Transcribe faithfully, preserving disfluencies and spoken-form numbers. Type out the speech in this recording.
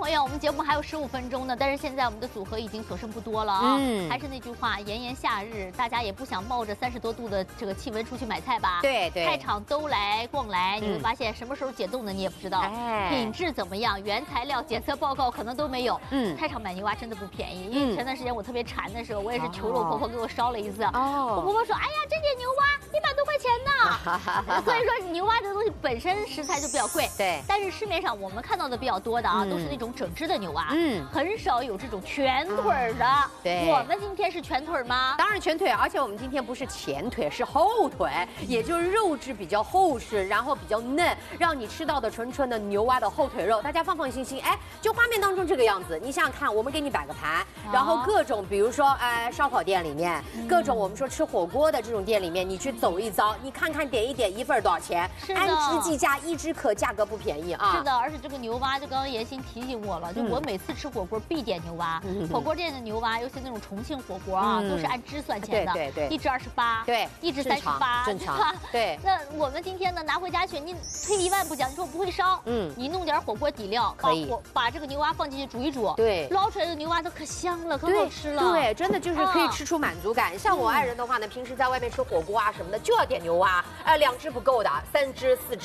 朋友，我们节目还有十五分钟呢，但是现在我们的组合已经所剩不多了啊。 嗯， 还是那句话，炎炎夏日，大家也不想冒着三十多度的这个气温出去买菜吧？ 对对， 菜场都来逛来，你会嗯发现什么时候解冻的你也不知道， 哎品质怎么样，原材料检测报告可能都没有。 嗯菜场买牛蛙真的不便宜，因为前段时间我特别馋的时候，我也是求了我哦婆婆给我烧了一次。 哦我婆婆说：“哎呀，这件牛蛙一百多块钱呢。”所以说牛蛙这个东西本身食材就比较贵。 对但是市面上我们看到的比较多的啊， 嗯都是那种整只的牛蛙， 嗯很少有这种全腿儿的。 对我们今天是全腿儿吗？ 当然全腿，而且我们今天不是前腿，是后腿，也就是肉质比较厚实，然后比较嫩，让你吃到的纯纯的牛蛙的后腿肉，大家放放心心。哎，就画面当中这个样子，你想想看，我们给你摆个盘，然后各种，比如说呃烧烤店里面，各种我们说吃火锅的这种店里面，你去走一遭，你看看点一点一份多少钱？ 是的按只计价，一只可价格不便宜啊。 是的，而且这个牛蛙，就刚刚妍心提醒我了，就我每次吃火锅必点牛蛙。 嗯火锅店的牛蛙，尤其那种重庆火锅啊， 嗯都是按只算钱的， 对对对一只二十八， 对一只三十八， 正常对吧对那我们今天呢，拿回家去，你退一万步讲，你说我不会烧， 嗯你弄点火锅底料， 可以把火把这个牛蛙放进去煮一煮， 对捞出来的牛蛙都可香了，可好对吃了。 对，真的就是可以啊吃出满足感。像我爱人的话呢，平时在外面吃火锅啊什么的，就要点牛蛙，呃，两只不够的，三只四只。